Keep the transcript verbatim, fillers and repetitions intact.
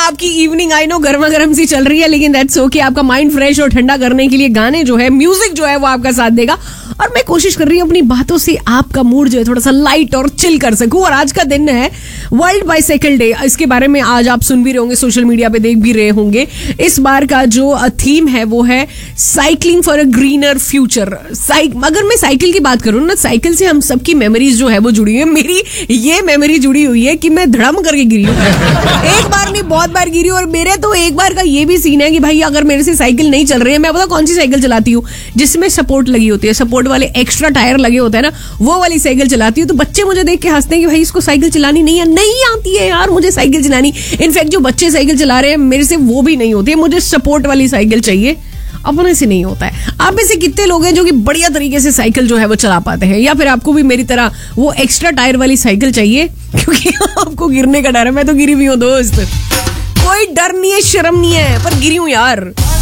आपकी evening I know गर्मा गर्म सी चल रही है, लेकिन दैट्स ओके। आपका माइंड फ्रेश और ठंडा करने के लिए गाने जो है, म्यूजिक जो है वो आपका साथ देगा। और मैं कोशिश कर रही हूँ अपनी बातों से आपका मूड जो है थोड़ा सा लाइट और चिल कर सकूं। और आज का दिन है वर्ल्ड बाइसाइकिल डे। इसके बारे में आज आप सुन भी रहे होंगे, सोशल मीडिया पे देख भी रहे होंगे। इस बार का जो थीम है वो है cycling for a greener future. अगर मैं साइकिल की बात करूँ ना, साइकिल से हम सबकी मेमोरीज जो है वो जुड़ी हुई है। मेरी ये मेमोरी जुड़ी हुई है कि मैं धड़म करके गिरी हूँ। एक बार नहीं, बहुत बार गिरी। और मेरे तो एक बार का ये भी सीन है कि भाई अगर मेरे से साइकिल नहीं चल रही है, मैं पता कौन सी साइकिल चलाती हूँ जिसमें सपोर्ट लगी होती है, सपोर्ट वाले एक्स्ट्रा टायर लगे होते हैं ना, वो वाली साइकिल चलाती हूँ। तो बच्चे मुझे देख के हंसते हैं कि भाई इसको साइकिल चलानी नहीं है। नहीं आती है यार मुझे साइकिल चलानी। इनफैक्ट जो बच्चे साइकिल चला रहे हैं मेरे से वो भी नहीं होती है, मुझे सपोर्ट वाली साइकिल चाहिए। अपने से नहीं होता है। आप में से कितने लोग हैं जो कि बढ़िया तरीके से साइकिल जो है वो चला पाते हैं, या फिर आपको भी मेरी तरह वो एक्स्ट्रा टायर वाली साइकिल चाहिए क्योंकि आपको गिरने का डर है? मैं तो गिरी हुई हूँ दोस्त, कोई डर नहीं है, शर्म नहीं है, पर गिरी हूँ यार।